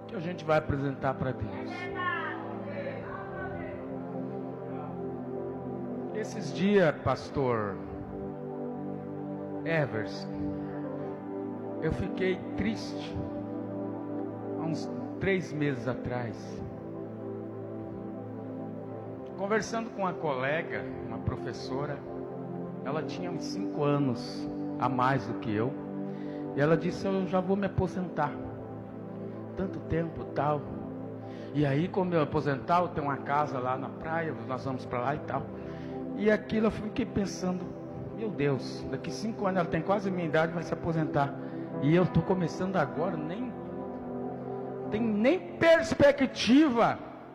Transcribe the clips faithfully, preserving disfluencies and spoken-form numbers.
que a gente vai apresentar para Deus. Esses dias, pastor Evers, eu fiquei triste há uns três meses atrás, conversando com uma colega, uma professora. Ela tinha uns cinco anos a mais do que eu, e ela disse: eu já vou me aposentar, tanto tempo tal, e aí quando eu aposentar eu tenho uma casa lá na praia, nós vamos para lá e tal. E aquilo eu fiquei pensando, meu Deus, daqui cinco anos ela tem quase a minha idade, vai se aposentar, e eu estou começando agora, nem tem nem perspectiva.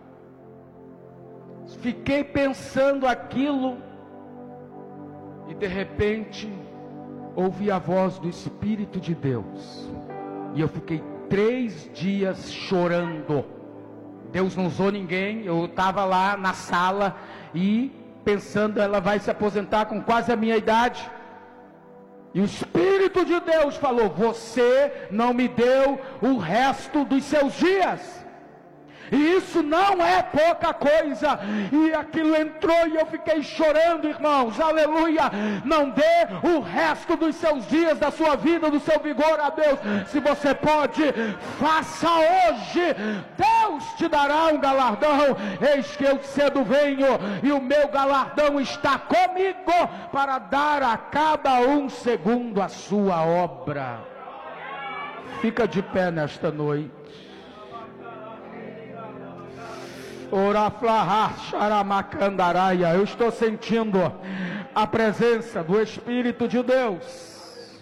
Fiquei pensando aquilo, e de repente ouvi a voz do Espírito de Deus, e eu fiquei três dias chorando. Deus não usou ninguém, eu estava lá na sala e pensando, ela vai se aposentar com quase a minha idade, e o Espírito de Deus falou: você não me deu o resto dos seus dias. E isso não é pouca coisa. E aquilo entrou e eu fiquei chorando, irmãos. Aleluia. Não dê o resto dos seus dias, da sua vida, do seu vigor a Deus. Se você pode, faça hoje. Deus te dará um galardão. Eis que eu cedo venho, e o meu galardão está comigo, para dar a cada um segundo a sua obra. Fica de pé nesta noite. Eu estou sentindo a presença do Espírito de Deus.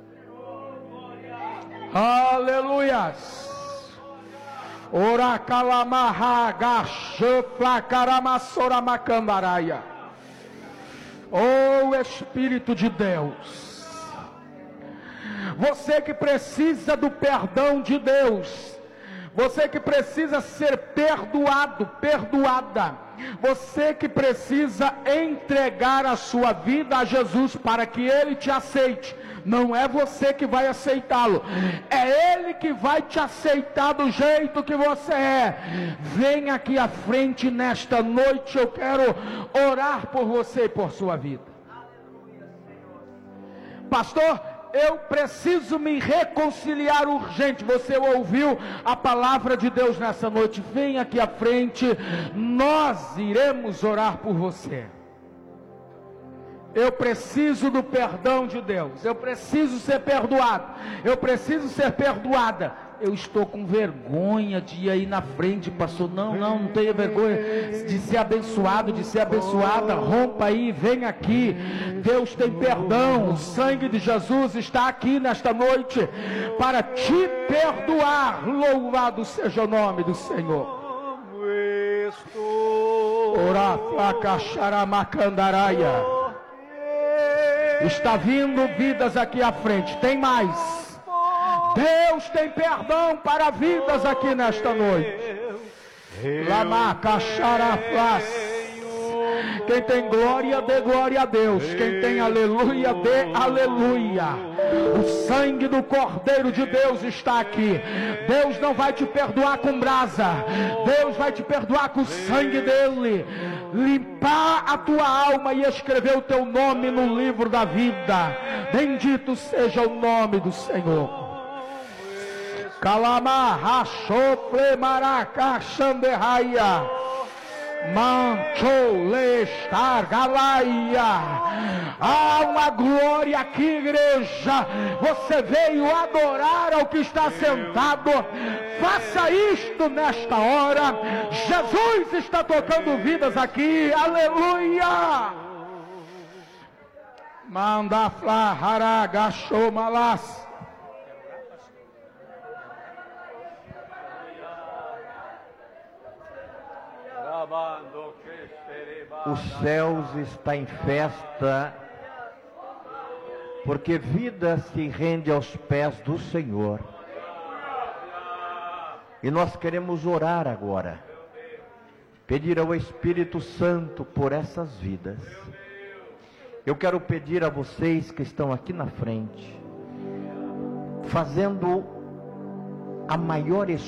Aleluias. Oh Espírito de Deus, você que precisa do perdão de Deus, você que precisa ser perdoado, perdoada, você que precisa entregar a sua vida a Jesus para que Ele te aceite. Não é você que vai aceitá-lo, é Ele que vai te aceitar do jeito que você é. Vem aqui à frente nesta noite, eu quero orar por você e por sua vida. Pastor, eu preciso me reconciliar urgente. Você ouviu a palavra de Deus nessa noite? Vem aqui à frente, nós iremos orar por você. Eu preciso do perdão de Deus, eu preciso ser perdoado, eu preciso ser perdoada. Eu estou com vergonha de ir aí na frente, pastor. Não, não, não tenha vergonha de ser abençoado, de ser abençoada. Rompa aí, vem aqui. Deus tem perdão. O sangue de Jesus está aqui nesta noite para te perdoar. Louvado seja o nome do Senhor. Ora, placa, xaramacandaraia. Está vindo vidas aqui à frente. Tem mais. Deus tem perdão para vidas aqui nesta noite. Lamaca, xaraflas. Quem tem glória, dê glória a Deus. Quem tem aleluia, dê aleluia. O sangue do Cordeiro de Deus está aqui. Deus não vai te perdoar com brasa, Deus vai te perdoar com o sangue dele. Limpar a tua alma e escrever o teu nome no livro da vida. Bendito seja o nome do Senhor. Calama, rachople, maraca, xanderraia, manchou, lestar, galaia. Há uma glória aqui, igreja. Você veio adorar ao que está sentado. Faça isto nesta hora. Jesus está tocando vidas aqui. Aleluia. Manda flahara, gachou, malas. Os céus está em festa, porque vida se rende aos pés do Senhor. E nós queremos orar agora, pedir ao Espírito Santo por essas vidas. Eu quero pedir a vocês que estão aqui na frente, fazendo a maior